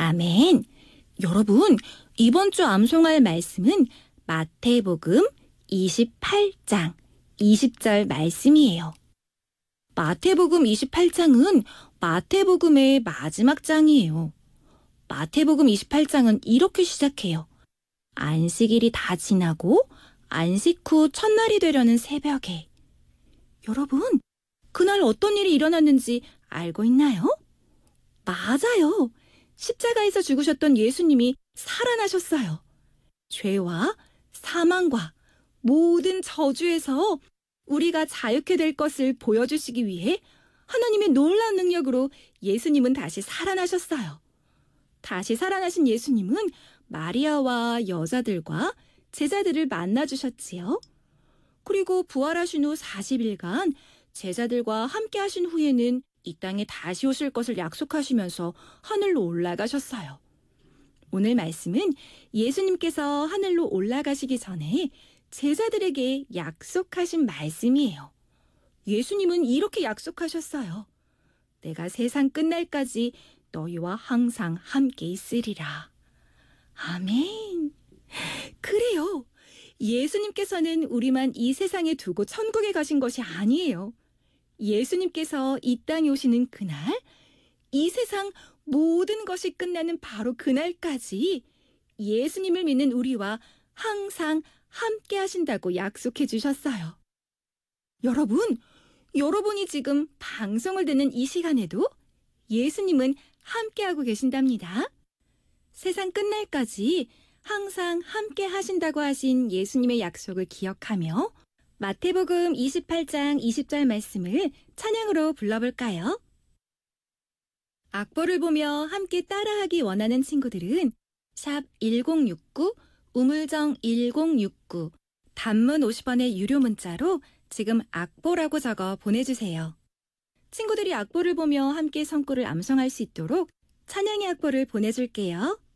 아멘. 여러분, 이번 주 암송할 말씀은 마태복음 28장 20절 말씀이에요. 마태복음 28장은 마태복음의 마지막 장이에요. 마태복음 28장은 이렇게 시작해요. 안식일이 다 지나고 안식 후 첫날이 되려는 새벽에. 여러분, 그날 어떤 일이 일어났는지 알고 있나요? 맞아요. 십자가에서 죽으셨던 예수님이 살아나셨어요. 죄와 사망과 모든 저주에서 우리가 자유케 될 것을 보여주시기 위해 하나님의 놀라운 능력으로 예수님은 다시 살아나셨어요. 다시 살아나신 예수님은 마리아와 여자들과 제자들을 만나주셨지요. 그리고 부활하신 후 40일간 제자들과 함께 하신 후에는 이 땅에 다시 오실 것을 약속하시면서 하늘로 올라가셨어요. 오늘 말씀은 예수님께서 하늘로 올라가시기 전에 제자들에게 약속하신 말씀이에요. 예수님은 이렇게 약속하셨어요. 내가 세상 끝날까지 너희와 항상 함께 있으리라. 아멘. 그래요. 예수님께서는 우리만 이 세상에 두고 천국에 가신 것이 아니에요. 예수님께서 이 땅에 오시는 그날, 이 세상 모든 것이 끝나는 바로 그날까지 예수님을 믿는 우리와 항상 함께 하신다고 약속해 주셨어요. 여러분이 지금 방송을 듣는 이 시간에도 예수님은 함께하고 계신답니다. 세상 끝날까지 항상 함께 하신다고 하신 예수님의 약속을 기억하며 마태복음 28장 20절 말씀을 찬양으로 불러볼까요? 악보를 보며 함께 따라하기 원하는 친구들은 샵 1069 우물정 1069 단문 50원의 유료 문자로 지금 악보라고 적어 보내주세요. 친구들이 악보를 보며 함께 성구를 암송할 수 있도록 찬양의 악보를 보내줄게요.